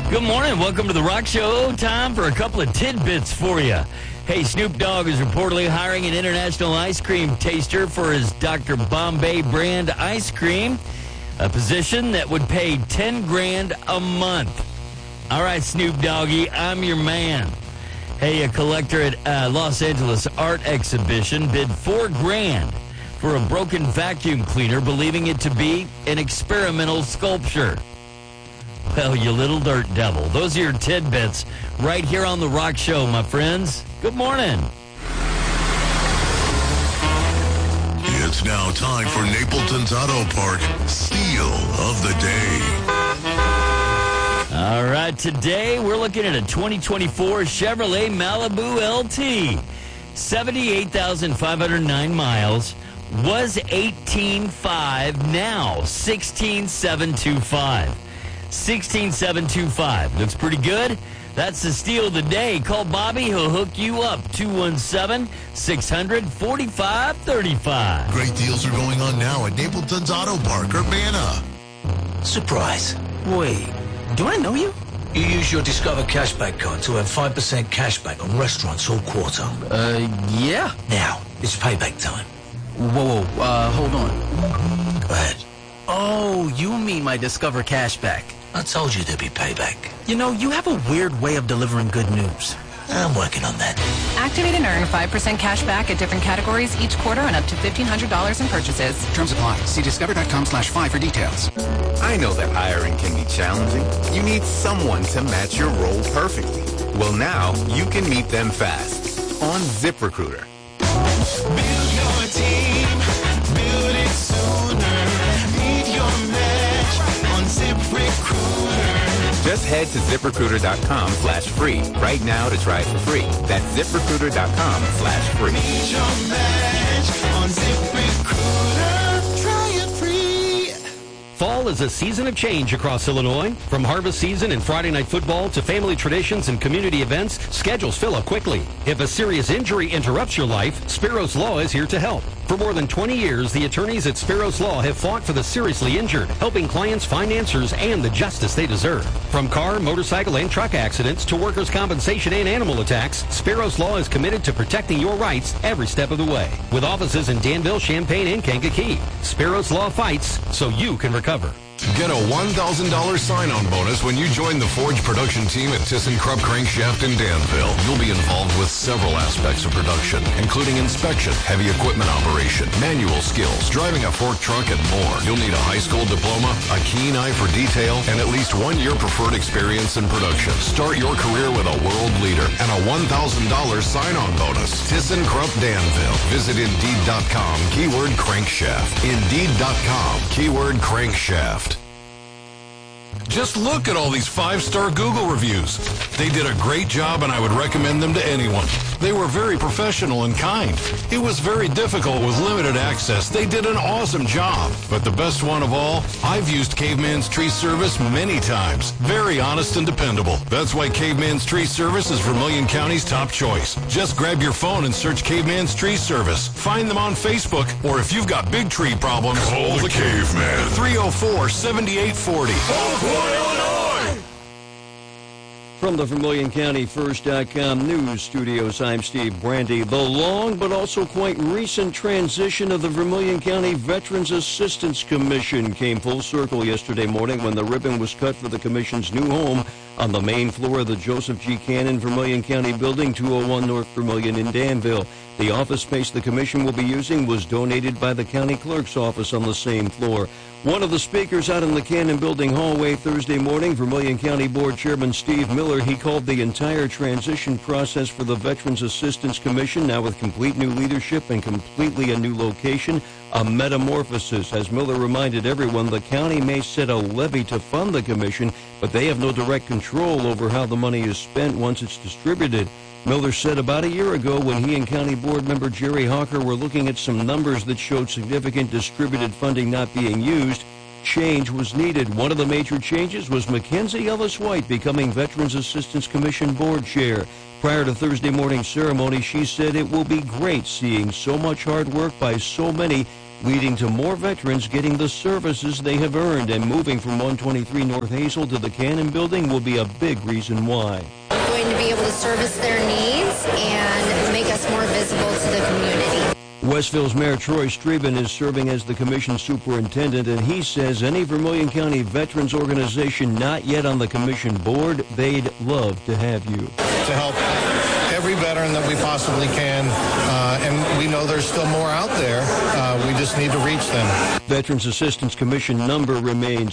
Good morning. Welcome to the Rock Show. Time for a couple of tidbits for you. Hey, Snoop Dogg is reportedly hiring an international ice cream taster for his Dr. Bombay brand ice cream, a position that would pay $10,000 a month. All right, Snoop Doggy, I'm your man. Hey, a collector at Los Angeles art exhibition bid $4,000 for a broken vacuum cleaner, believing it to be an experimental sculpture. Well, you little dirt devil. Those are your tidbits right here on The Rock Show, my friends. Good morning. It's now time for Napleton's Auto Park Steal of the Day. All right, today we're looking at a 2024 Chevrolet Malibu LT. 78,509 miles. Was 18,500, now 16,725. 16,725. Looks pretty good. That's the steal of the day. Call Bobby. He'll hook you up. 217-600-4535. Great deals are going on now at Napleton's Auto Park, Urbana. Surprise. Wait, do I know you? You use your Discover Cashback card to earn 5% cashback on restaurants all quarter. Yeah. Now, it's payback time. Whoa, hold on. Go ahead. Oh, you mean my Discover Cashback. I told you there'd be payback. You know, you have a weird way of delivering good news. I'm working on that. Activate and earn 5% cash back at different categories each quarter and up to $1,500 in purchases. Terms apply. See discover.com/5 for details. I know that hiring can be challenging. You need someone to match your role perfectly. Well, now you can meet them fast on ZipRecruiter. Build your team, build it sooner. Meet your match on ZipRecruiter. Just head to ZipRecruiter.com/free right now to try it for free. That's ZipRecruiter.com/free. Meet your match on ZipRecruiter. Try it free. Fall is a season of change across Illinois. From harvest season and Friday night football to family traditions and community events, schedules fill up quickly. If a serious injury interrupts your life, Spiros Law is here to help. For more than 20 years, the attorneys at Spiros Law have fought for the seriously injured, helping clients find answers and the justice they deserve. From car, motorcycle, and truck accidents to workers' compensation and animal attacks, Spiros Law is committed to protecting your rights every step of the way. With offices in Danville, Champaign, and Kankakee, Spiros Law fights so you can recover. Get a $1,000 sign-on bonus when you join the Forge production team at ThyssenKrupp Crankshaft in Danville. You'll be involved with several aspects of production, including inspection, heavy equipment operation, manual skills, driving a fork truck, and more. You'll need a high school diploma, a keen eye for detail, and at least 1 year preferred experience in production. Start your career with a world leader and a $1,000 sign-on bonus. ThyssenKrupp Danville. Visit Indeed.com, keyword crankshaft. Indeed.com, keyword crankshaft. Just look at all these 5-star Google reviews. They did a great job, and I would recommend them to anyone. They were very professional and kind. It was very difficult with limited access. They did an awesome job. But the best one of all, I've used Caveman's Tree Service many times. Very honest and dependable. That's why Caveman's Tree Service is Vermilion County's top choice. Just grab your phone and search Caveman's Tree Service. Find them on Facebook, or if you've got big tree problems, Call the Caveman. 304-7840. Illinois. From the Vermilion County First.com news studios, I'm Steve Brandy. The long but also quite recent transition of the Vermilion County Veterans Assistance Commission came full circle yesterday morning when the ribbon was cut for the commission's new home on the main floor of the Joseph G. Cannon Vermilion County Building, 201 North Vermilion in Danville. The office space the commission will be using was donated by the county clerk's office on the same floor. One of the speakers out in the Cannon Building hallway Thursday morning, Vermilion County Board Chairman Steve Miller, he called the entire transition process for the Veterans Assistance Commission, now with complete new leadership and completely a new location, a metamorphosis. As Miller reminded everyone, the county may set a levy to fund the commission, but they have no direct control over how the money is spent once it's distributed. Miller said about a year ago when he and County Board member Jerry Hawker were looking at some numbers that showed significant distributed funding not being used, change was needed. One of the major changes was Mackenzie Ellis White becoming Veterans Assistance Commission Board Chair. Prior to Thursday morning's ceremony, she said it will be great seeing so much hard work by so many leading to more veterans getting the services they have earned, and moving from 123 North Hazel to the Cannon Building will be a big reason why. We're going to be able to service their needs and make us more visible to the community. Westville's Mayor Troy Streben is serving as the commission superintendent, and he says any Vermilion County veterans organization not yet on the commission board, they'd love to have you. To help every veteran that we possibly can, and we know there's still more out there. We just need to reach them. Veterans Assistance Commission number remains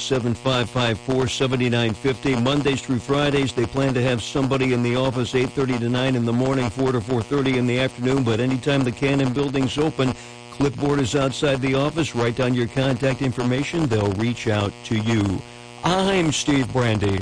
217-554-7950. Mondays through Fridays, they plan to have somebody in the office 8:30 to 9 in the morning, 4 to 4:30 in the afternoon, but anytime the Cannon Building's open, clipboard is outside the office. Write down your contact information. They'll reach out to you. I'm Steve Brandy.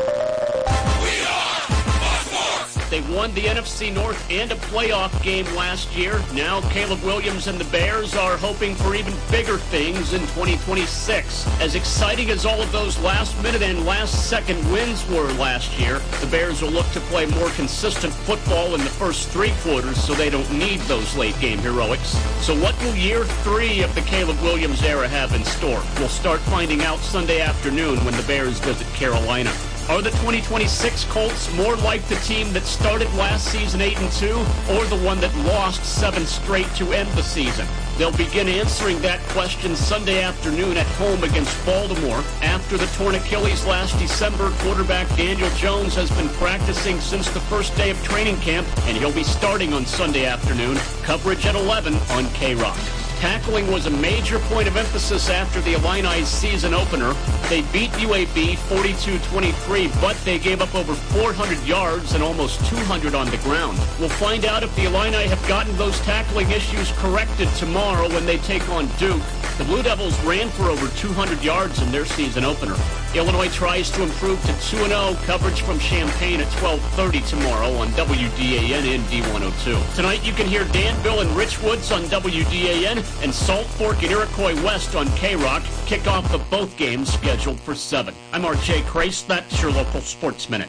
They won the NFC North and a playoff game last year. Now Caleb Williams and the Bears are hoping for even bigger things in 2026. As exciting as all of those last-minute and last-second wins were last year, the Bears will look to play more consistent football in the first three quarters so they don't need those late-game heroics. So what will year 3 of the Caleb Williams era have in store? We'll start finding out Sunday afternoon when the Bears visit Carolina. Are the 2026 Colts more like the team that started last season 8-2 or the one that lost 7 straight to end the season? They'll begin answering that question Sunday afternoon at home against Baltimore. After the torn Achilles last December, quarterback Daniel Jones has been practicing since the first day of training camp, and he'll be starting on Sunday afternoon. Coverage at 11 on K-Rock. Tackling was a major point of emphasis after the Illini's season opener. They beat UAB 42-23, but they gave up over 400 yards and almost 200 on the ground. We'll find out if the Illini have gotten those tackling issues corrected tomorrow when they take on Duke. The Blue Devils ran for over 200 yards in their season opener. Illinois tries to improve to 2-0. Coverage from Champaign at 12:30 tomorrow on WDAN and D102. Tonight you can hear Danville and Richwoods on WDAN and Salt Fork and Iroquois West on K-Rock. Kickoff of both games scheduled for 7. I'm R.J. Crace. That's your local Sports Minute.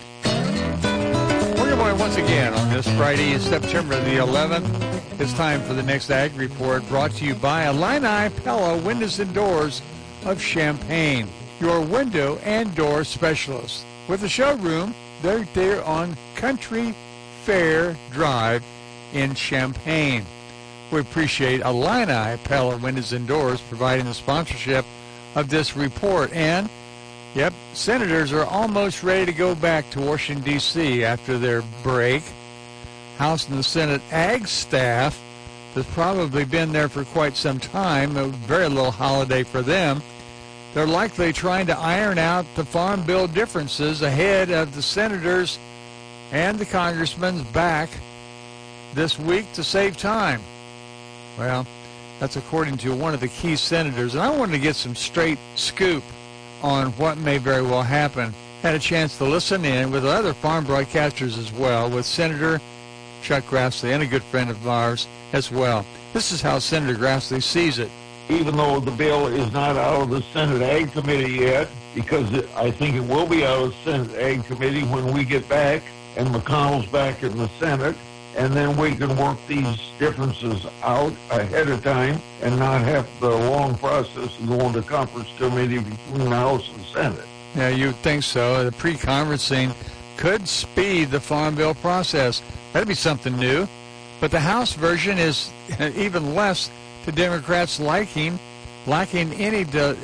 Well, good morning once again on this Friday, September the 11th. It's time for the next Ag Report, brought to you by Illini Pella Windows and Doors of Champaign, your window and door specialist. With a showroom, they're there on Country Fair Drive in Champaign. We appreciate Illini Pella Windows and Doors providing the sponsorship of this report. And, yep, Senators are almost ready to go back to Washington, D.C. after their break. House and the Senate Ag staff has probably been there for quite some time, a very little holiday for them. They're likely trying to iron out the Farm Bill differences ahead of the Senators and the Congressmen's back this week to save time. Well, that's according to one of the key senators. And I wanted to get some straight scoop on what may very well happen. Had a chance to listen in with other farm broadcasters as well, with Senator Chuck Grassley and a good friend of ours as well. This is how Senator Grassley sees it. Even though the bill is not out of the Senate Ag Committee yet, because I think it will be out of the Senate Ag Committee when we get back and McConnell's back in the Senate, and then we can work these differences out ahead of time and not have the long process of going to conference committee between the House and Senate. Yeah, you would think so. The pre-conferencing could speed the Farm Bill process. That'd be something new. But the House version is even less to Democrats' liking, lacking any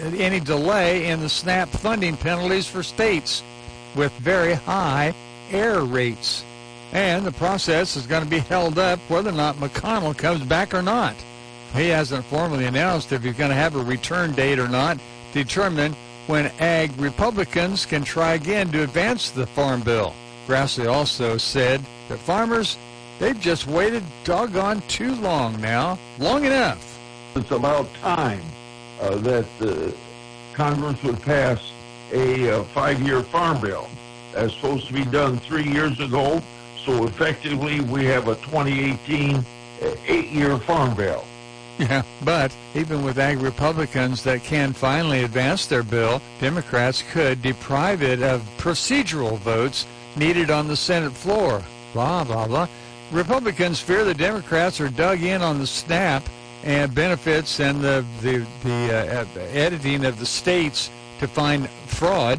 delay in the SNAP funding penalties for states with very high error rates. And the process is going to be held up whether or not McConnell comes back or not. He hasn't formally announced if he's going to have a return date or not, determine when Ag Republicans can try again to advance the Farm Bill. Grassley also said that farmers, they've just waited doggone too long now, long enough. It's about time that Congress would pass a 5-year farm bill. That's supposed to be done 3 years ago. So effectively, we have a 2018 8-year farm bill. Yeah, but even with Ag Republicans that can finally advance their bill, Democrats could deprive it of procedural votes needed on the Senate floor. Blah, blah, blah. Republicans fear the Democrats are dug in on the SNAP and benefits and the editing of the states to find fraud.